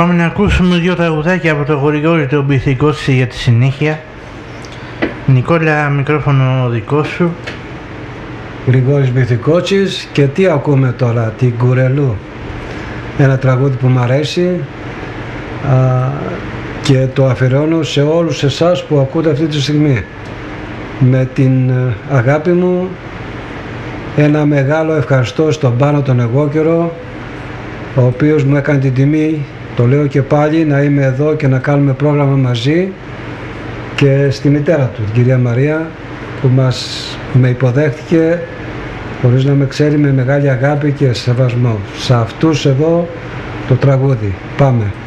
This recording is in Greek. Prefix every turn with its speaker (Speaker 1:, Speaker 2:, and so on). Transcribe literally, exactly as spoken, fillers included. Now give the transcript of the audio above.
Speaker 1: Πάμε να ακούσουμε δύο τραγουδάκια από το Γρηγόρη τον Μπιθικότσι για τη συνέχεια. Νικόλα, μικρόφωνο δικό σου.
Speaker 2: Γρηγόρης Μπιθικότσης, και τι ακούμε τώρα? Την Κουρελού, ένα τραγούδι που μου αρέσει α, και το αφιερώνω σε όλους εσάς που ακούτε αυτή τη στιγμή. Με την αγάπη μου, ένα μεγάλο ευχαριστώ στον Πάνο τον Εγώκερο, ο οποίος μου έκανε την τιμή, το λέω και πάλι, να είμαι εδώ και να κάνουμε πρόγραμμα μαζί, και στη μητέρα του, την κυρία Μαρία, που μας με υποδέχτηκε χωρίς να με ξέρει, με μεγάλη αγάπη και σεβασμό. Σε αυτούς εδώ το τραγούδι. Πάμε.